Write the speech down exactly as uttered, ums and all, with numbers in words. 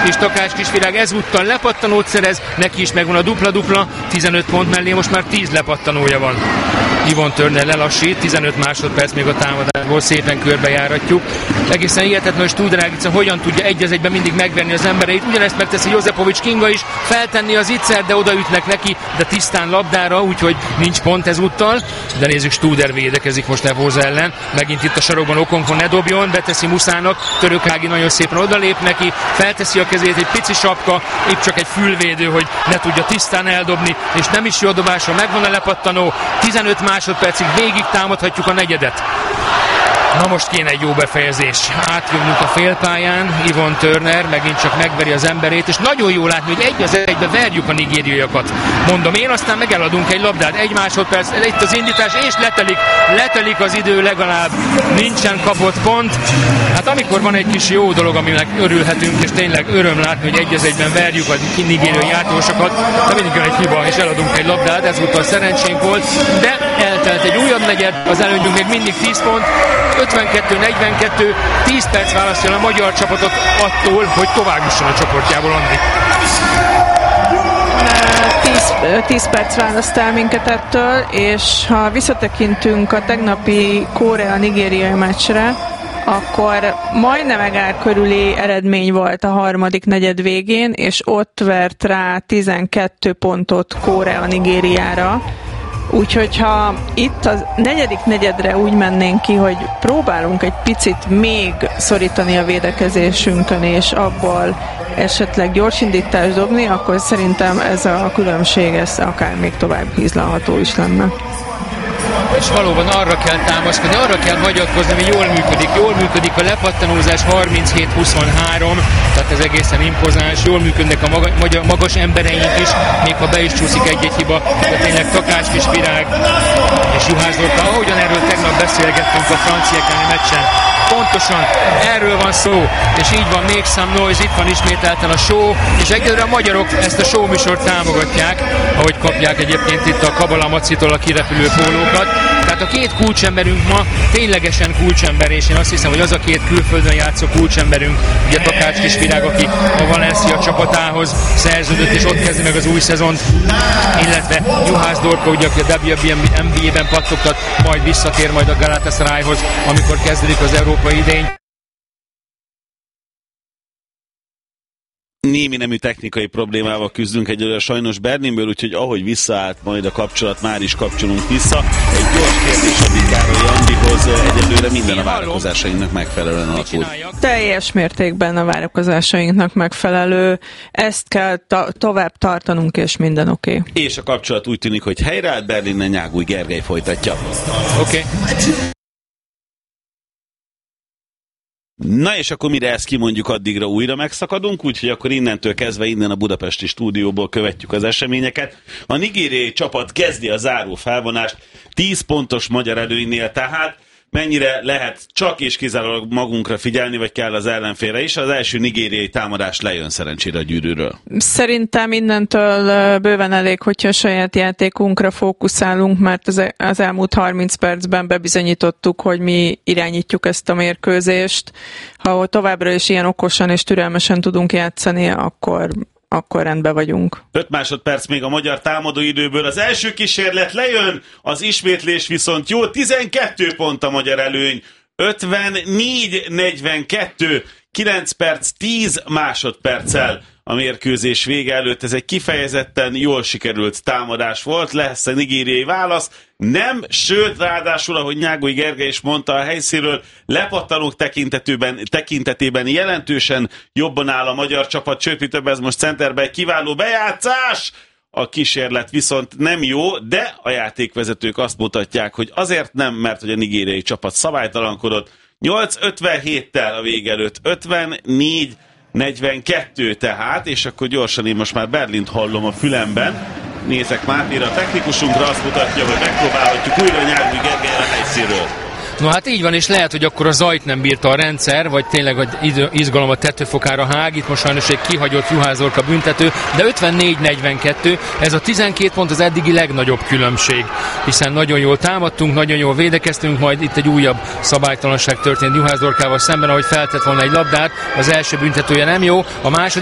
és Takács Kisvirág ezúttal lepattanót szerez, neki is megvan a dupla-dupla, tizenöt pont mellé most már tíz lepattanója van. Yvonne Turner lelassít, tizenöt másodperc még a támadásból, szépen körbejáratjuk. Egészen hihetetlen, hogy Studer-Ágica hogyan tudja egy az egyben mindig megverni az embereit. Ugyanezt megteszi Jozepovics Kinga is, feltenni az Itzer, de odaütnek neki, de tisztán labdára, úgyhogy nincs pont ezúttal. De nézzük, Studer védekezik most Evoza ellen. Megint itt a sarokban Okonkwo ne dobjon, beteszi Muszának, Törökági nagyon szépen odalép neki, felteszi a kezét, egy pici sapka, itt csak egy fülvédő, hogy ne tudja tisztán eldobni, és nem is jó dobásra, megvan a lepattanó, tizenöt másodpercig végig támadhatjuk a negyedet. Na most kéne egy jó befejezés. Átjövünk a félpályán, Yvonne Turner megint csak megveri az emberét, és nagyon jó látni, hogy egy az egybe verjük a nigériaiakat. Mondom én, aztán meg eladunk egy labdát, egy másodperc, itt az indítás, és letelik, letelik az idő legalább, nincsen kapott pont. Hát amikor van egy kis jó dolog, aminek örülhetünk, és tényleg öröm látni, hogy egy az egyben verjük a nigériai játékosokat, de mindig jön egy hiba, és eladunk egy labdát, ezúttal szerencsénk volt, de eltelt egy újabb negyed, az előnyünk még mindig tíz pont, ötvenkettő negyvenkettő, tíz perc választja a magyar csapatot attól, hogy tovább jusson a csoportjából, Andi. tíz perc választ el minket ettől, és ha visszatekintünk a tegnapi Korea-Nigéria meccsre, akkor majdnem egál körüli eredmény volt a harmadik negyed végén, és ott vert rá tizenkét pontot Korea-Nigériára. Úgyhogy ha itt a negyedik negyedre úgy mennénk ki, hogy próbálunk egy picit még szorítani a védekezésünkön, és abból esetleg gyorsindítást dobni, akkor szerintem ez a különbség, ez akár még tovább hízlalható is lenne. És valóban arra kell támaszkodni, arra kell hagyatkozni, ami jól működik. Jól működik a lepattanózás harminchét huszonhárom, tehát ez egészen impozáns. Jól működnek a maga, maga, magas embereink is, még ha be is csúszik egy-egy hiba. De tényleg Takács Kisvirág és Juhász Dorka, ahogyan erről tegnap beszélgettünk a franciák elleni meccsen. Pontosan erről van szó, és így van, még some noise, itt van ismételten a show, és egyelőre a magyarok ezt a show műsort támogatják, ahogy kapják egyébként itt a Kabala Macitól a kirepülő pólókat. Tehát a két kulcsemberünk ma ténylegesen kulcsember, és én azt hiszem, hogy az a két külföldön játszó kulcsemberünk, ugye Takács Kisvirág, aki a Valencia csapatához szerződött, és ott kezdi meg az új szezont, illetve Juhász Dorka, ugye, aki a dupla vé en bé-ben pattogtat, majd visszatér majd a Galatasarayhoz, amikor kezdődik az európai idény. Némi nemű technikai problémával küzdünk egyelőre sajnos Berlinből, úgyhogy ahogy visszaállt majd a kapcsolat, már is kapcsolunk vissza. Egy gyors kérdés a Károly Andihoz, egyelőre minden a várakozásainknak megfelelően alakul. Teljes mértékben a várakozásainknak megfelelő, ezt kell ta- tovább tartanunk, és minden oké. Okay. És a kapcsolat úgy tűnik, hogy helyreállt, Berlinnen Nyágúj Gergely folytatja. Oké. Okay. Na és akkor mire ezt kimondjuk, addigra újra megszakadunk, úgyhogy akkor innentől kezdve innen a budapesti stúdióból követjük az eseményeket. A nigériai csapat kezdi a záró felvonást tíz pontos magyar előnynél, tehát mennyire lehet csak és kizárólag magunkra figyelni, vagy kell az ellenfélre is. Az első nigériai támadás lejön szerencsére a gyűrűről. Szerintem innentől bőven elég, hogyha a saját játékunkra fókuszálunk, mert az elmúlt harminc percben bebizonyítottuk, hogy mi irányítjuk ezt a mérkőzést. Ha továbbra is ilyen okosan és türelmesen tudunk játszani, akkor akkor rendben vagyunk. öt másodperc még a magyar támadóidőből. Az első kísérlet lejön, az ismétlés viszont jó, tizenkét pont a magyar előny. ötvennégy negyvenkettő, kilenc perc, tíz másodperccel a mérkőzés vége előtt. Ez egy kifejezetten jól sikerült támadás volt. Lesz a nigériai válasz? Nem, sőt, ráadásul, ahogy Nyágúj Gergely is mondta a helyszínről, lepattanók tekintetében, tekintetében jelentősen jobban áll a magyar csapat, sőt, mi több, ez most centerben egy kiváló bejátszás. A kísérlet viszont nem jó, de a játékvezetők azt mutatják, hogy azért nem, mert hogy a nigériai csapat szabálytalankodott. nyolc ötvenhéttel a vége előtt, ötvennégy negyvenkettő tehát, és akkor gyorsan én most már Berlint hallom a fülemben. Nézek Mátéra, a technikusunkra, azt mutatja, hogy megpróbálhatjuk újra Nyágúj Gergely a helyszínről. No hát így van, és lehet, hogy akkor a zajt nem bírta a rendszer, vagy tényleg egy izgalom a tetőfokára hág, itt most sajnos egy kihagyott Juhász Dorka büntető, de ötvennégy negyvenkettő, ez a tizenkét pont az eddigi legnagyobb különbsásig, hiszen nagyon jól támadtunk, nagyon jól védekeztünk, majd itt egy újabb szabálytalanság történt Juhász Dorkával szemben, ahogy feltett volna egy labdát, az első büntetője nem jó, a második